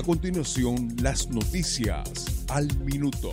A continuación, las noticias al minuto.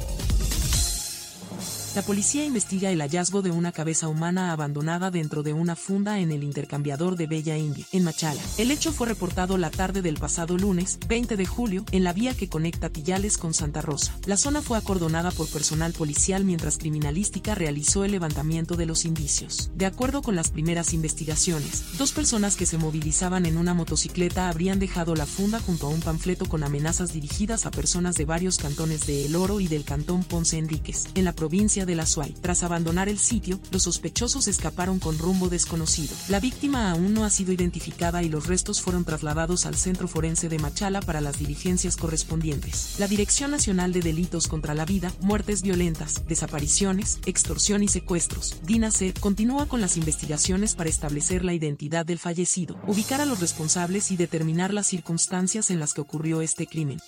La policía investiga el hallazgo de una cabeza humana abandonada dentro de una funda en el intercambiador de Bella India, en Machala. El hecho fue reportado la tarde del pasado lunes, 20 de julio, en la vía que conecta Tillales con Santa Rosa. La zona fue acordonada por personal policial mientras criminalística realizó el levantamiento de los indicios. De acuerdo con las primeras investigaciones, 2 personas que se movilizaban en una motocicleta habrían dejado la funda junto a un panfleto con amenazas dirigidas a personas de varios cantones de El Oro y del cantón Ponce Enríquez, en la provincia de La Suay. Tras abandonar el sitio, los sospechosos escaparon con rumbo desconocido. La víctima aún no ha sido identificada y los restos fueron trasladados al Centro Forense de Machala para las diligencias correspondientes. La Dirección Nacional de Delitos contra la Vida, Muertes Violentas, Desapariciones, Extorsión y Secuestros, DINASED, continúa con las investigaciones para establecer la identidad del fallecido, ubicar a los responsables y determinar las circunstancias en las que ocurrió este crimen.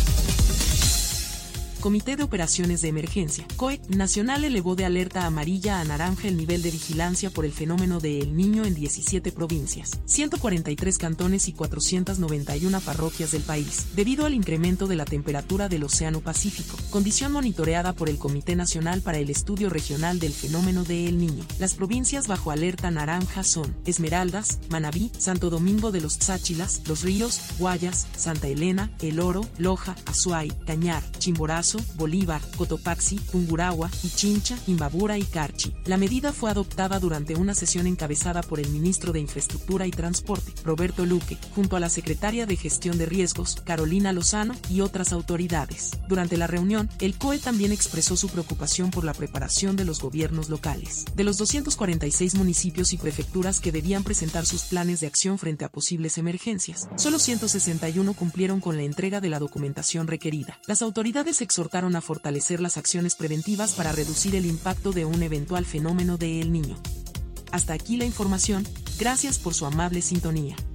Comité de Operaciones de Emergencia, COE, Nacional elevó de alerta amarilla a naranja el nivel de vigilancia por el fenómeno de El Niño en 17 provincias, 143 cantones y 491 parroquias del país, debido al incremento de la temperatura del Océano Pacífico, condición monitoreada por el Comité Nacional para el Estudio Regional del Fenómeno de El Niño. Las provincias bajo alerta naranja son Esmeraldas, Manabí, Santo Domingo de los Cháchilas, Los Ríos, Guayas, Santa Elena, El Oro, Loja, Azuay, Cañar, Chimborazo, Bolívar, Cotopaxi, Tungurahua, Pichincha, Imbabura y Carchi. La medida fue adoptada durante una sesión encabezada por el ministro de Infraestructura y Transporte, Roberto Luque, junto a la secretaria de Gestión de Riesgos, Carolina Lozano, y otras autoridades. Durante la reunión, el COE también expresó su preocupación por la preparación de los gobiernos locales. De los 246 municipios y prefecturas que debían presentar sus planes de acción frente a posibles emergencias, solo 161 cumplieron con la entrega de la documentación requerida. Las autoridades exhortaron a fortalecer las acciones preventivas para reducir el impacto de un eventual fenómeno de El Niño. Hasta aquí la información, gracias por su amable sintonía.